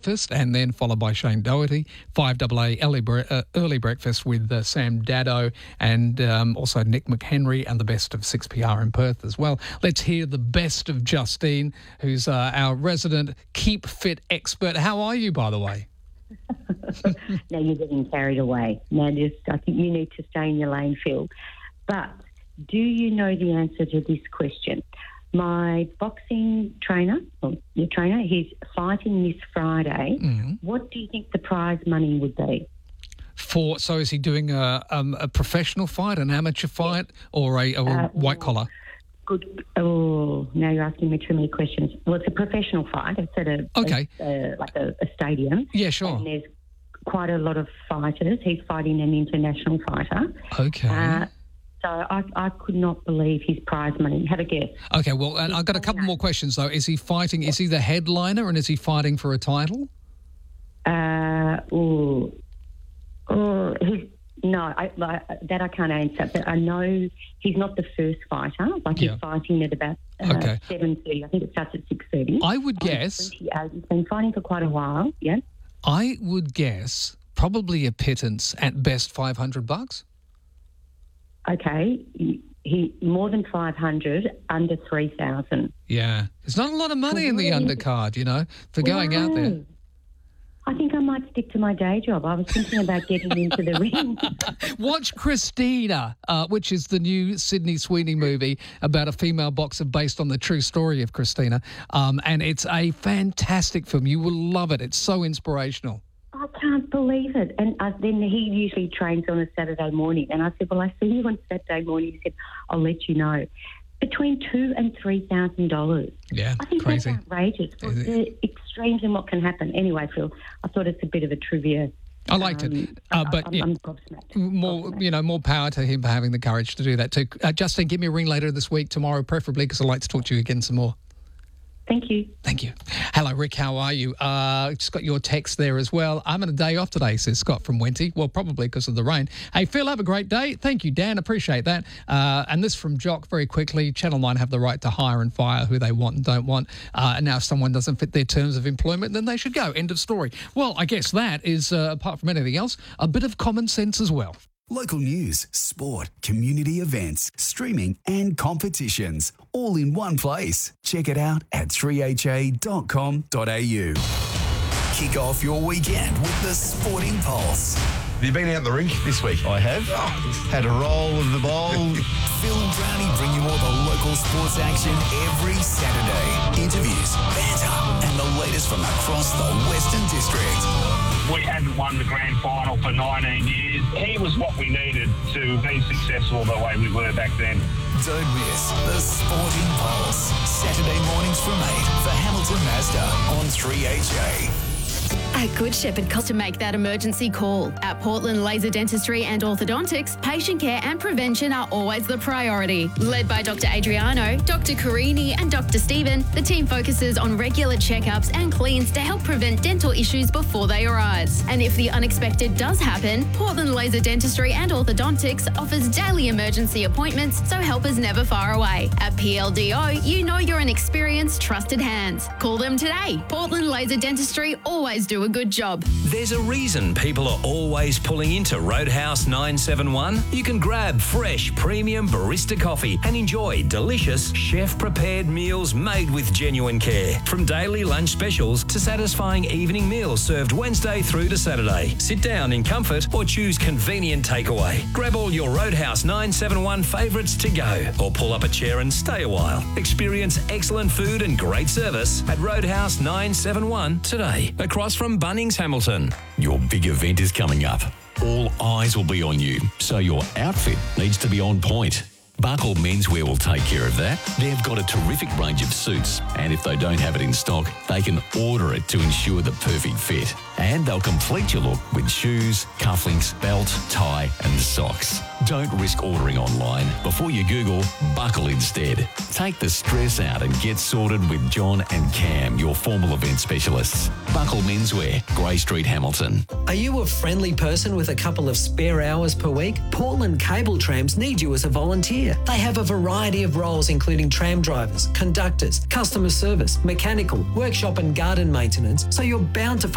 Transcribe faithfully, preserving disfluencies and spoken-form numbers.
breakfast, and then followed by Shane Doherty. five A A early, bre- uh, early breakfast with uh, Sam Dado and um, also Nick McHenry, and the best of six P R in Perth as well. Let's hear the best of Justine, who's uh, our resident Keep Fit expert. How are you, by the way? Now you're getting carried away. Now just, I think you need to stay in your lane, Phil. But do you know the answer to this question? My boxing trainer, well, your trainer, he's fighting this Friday. Mm-hmm. What do you think the prize money would be? For so is he doing a um, a professional fight, an amateur fight, or a, or a Uh, white collar? Good. Oh, now you're asking me too many questions. Well, it's a professional fight. It's at a, Okay. a, a like a, a stadium. Yeah, sure. And there's quite a lot of fighters. He's fighting an international fighter. Okay. Uh, so I, I could not believe his prize money. Have a guess. Okay, well, and I've got a couple more questions, though. Is he fighting, is he the headliner, and is he fighting for a title? Uh, oh, oh, he's, no, I, like, that I can't answer, but I know he's not the first fighter. Like, Yeah. he's fighting at about uh, Okay. seven thirty. I think it starts at six thirty. I would guess, twenty-eight. He's been fighting for quite a while, yeah. I would guess probably a pittance at best five hundred bucks. Okay, he, he more than five hundred, under three thousand. Yeah. There's not a lot of money in the undercard, you know, for going out there. I think I might stick to my day job. I was thinking about getting into the ring. Watch Christina, uh, which is the new Sydney Sweeney movie about a female boxer based on the true story of Christina. Um, and it's a fantastic film. You will love it. It's so inspirational. I can't believe it. And uh, then he usually trains on a Saturday morning. And I said, well, I see you on Saturday morning. He said, I'll let you know. Between two and three thousand dollars. Yeah, I think crazy. that's outrageous. For the extremes in what can happen. Anyway, Phil, I thought it's a bit of a trivia. I liked um, it. Uh, but I'm, yeah, I'm gobsmacked. more, Gobsmacked. you know, more power to him for having the courage to do that too. Uh, Justin, give me a ring later this week, tomorrow preferably, because I'd like to talk to you again some more. Thank you. Thank you. Hello, Rick. How are you? Uh, just got your text there as well. I'm on a day off today, says Scott from Wenty. Well, probably because of the rain. Hey, Phil, have a great day. Thank you, Dan. Appreciate that. Uh, and this from Jock very quickly. Channel nine have the right to hire and fire who they want and don't want. Uh, and now if someone doesn't fit their terms of employment, then they should go. End of story. Well, I guess that is, uh, apart from anything else, a bit of common sense as well. Local news, sport, community events, streaming and competitions, all in one place. Check it out at three h a dot com dot a u. Kick off your weekend with the Sporting Pulse. Have you been out in the rink this week? I have. Had a roll of the bowl. Phil and Brownie bring you all the local sports action every Saturday. Interviews, banter, and the latest from across the Western District. We hadn't won the grand final for nineteen years. He was what we needed to be successful the way we were back then. Don't miss the Sporting Pulse. Saturday mornings from eight for Hamilton Mazda on three H A. At Good Shepherd, cost to make that emergency call. At Portland Laser Dentistry and Orthodontics, patient care and prevention are always the priority. Led by Doctor Adriano, Doctor Carini and Doctor Stephen, the team focuses on regular checkups and cleans to help prevent dental issues before they arise. And if the unexpected does happen, Portland Laser Dentistry and Orthodontics offers daily emergency appointments, so help is never far away. At P L D O, you know you're in experienced, trusted hands. Call them today. Portland Laser Dentistry always do a good job. There's a reason people are always pulling into Roadhouse nine seven one. You can grab fresh premium barista coffee and enjoy delicious chef-prepared meals made with genuine care. From daily lunch specials to satisfying evening meals served Wednesday through to Saturday. Sit down in comfort or choose convenient takeaway. Grab all your Roadhouse nine seven one favourites to go or pull up a chair and stay a while. Experience excellent food and great service at Roadhouse nine seven one today. Across from Bunnings Hamilton. Your big event is coming up. All eyes will be on you, so your outfit needs to be on point. Buckle Menswear will take care of that. They've got a terrific range of suits, and if they don't have it in stock, they can order it to ensure the perfect fit. And they'll complete your look with shoes, cufflinks, belt, tie and socks. Don't risk ordering online. Before you Google, buckle instead. Take the stress out and get sorted with John and Cam, your formal event specialists. Buckle Menswear, Grey Street, Hamilton. Are you a friendly person with a couple of spare hours per week? Portland Cable Trams need you as a volunteer. They have a variety of roles including tram drivers, conductors, customer service, mechanical, workshop and garden maintenance, so you're bound to